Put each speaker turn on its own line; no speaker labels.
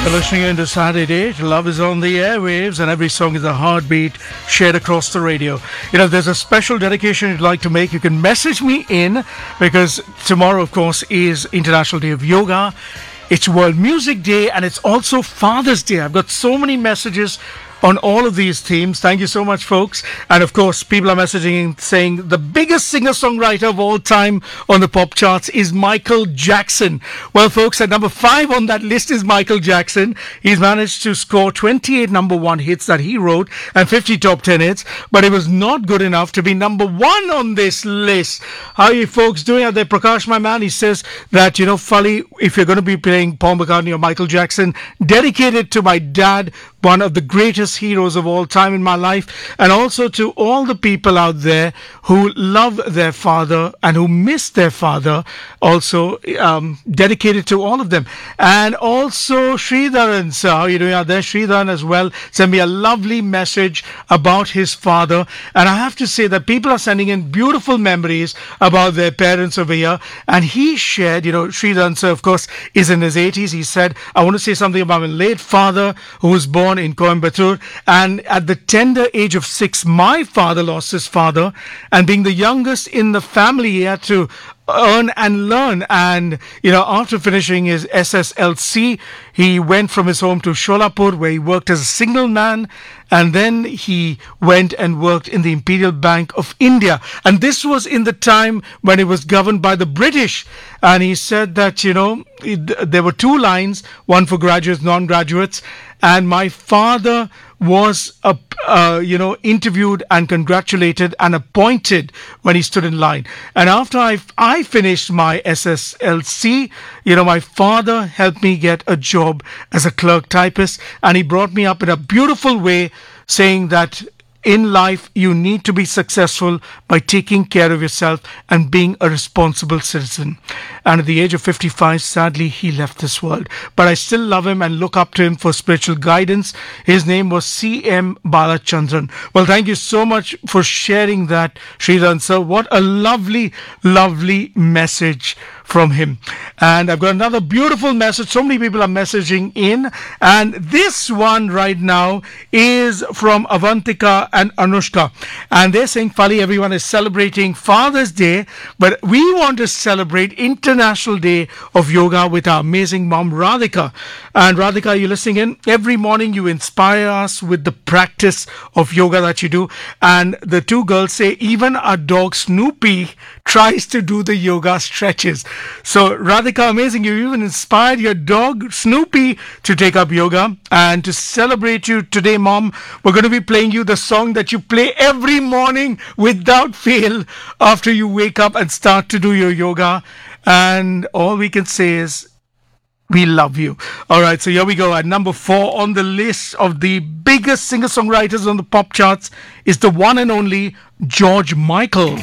You're listening into Saturday. Love is on the airwaves, and every song is a heartbeat shared across the radio. You know, if there's a special dedication you'd like to make, you can message me in, because tomorrow, of course, is International Day of Yoga. It's World Music Day, and it's also Father's Day. I've got so many messages on all of these themes. Thank you so much, folks. And of course, people are messaging saying the biggest singer-songwriter of all time on the pop charts is Michael Jackson. Well, folks, at number 5 on that list is Michael Jackson. He's managed to score 28 number 1 hits that he wrote and 50 top 10 hits, but it was not good enough to be number 1 on this list. How are you folks doing out there? Prakash, my man, he says that, you know, Fali, if you're going to be playing Paul McCartney or Michael Jackson, dedicated to my dad, one of the greatest heroes of all time in my life, and also to all the people out there who love their father and who miss their father, also dedicated to all of them. And also Sridharan, sir, how are you doing out there? Sridharan as well sent me a lovely message about his father, and I have to say that people are sending in beautiful memories about their parents over here. And he shared, you know, Sridharan, sir, of course, is in his 80s. He said, I want to say something about my late father who was born in Coimbatore, and at the tender age of 6, my father lost his father, and being the youngest in the family, he had to earn and learn. And, you know, after finishing his SSLC, he went from his home to Sholapur, where he worked as a single man, and then he went and worked in the Imperial Bank of India. And this was in the time when it was governed by the British. And he said that, you know, there were 2 lines, one for graduates, non-graduates, and my father was interviewed and congratulated and appointed when he stood in line. And after I finished my SSLC, you know, my father helped me get a job as a clerk typist, and he brought me up in a beautiful way, saying that in life, you need to be successful by taking care of yourself and being a responsible citizen. And at the age of 55, sadly, he left this world. But I still love him and look up to him for spiritual guidance. His name was C.M. Balachandran. Well, thank you so much for sharing that, Sridharan sir. What a lovely, lovely message from him. And I've got another beautiful message. So many people are messaging in, and this one right now is from Avantika and Anushka, and they're saying, Fali, everyone is celebrating Father's Day, but we want to celebrate International Day of Yoga with our amazing mom Radhika. And Radhika, are you listening in? Every morning you inspire us with the practice of yoga that you do, and the 2 girls say even our dog Snoopy tries to do the yoga stretches. So Radhika, amazing. You even inspired your dog Snoopy to take up yoga. And to celebrate you today, Mom, we're going to be playing you the song that you play every morning without fail after you wake up and start to do your yoga. And all we can say is, we love you. All right, so here we go. At number 4 on the list of the biggest singer-songwriters on the pop charts is the one and only George Michael.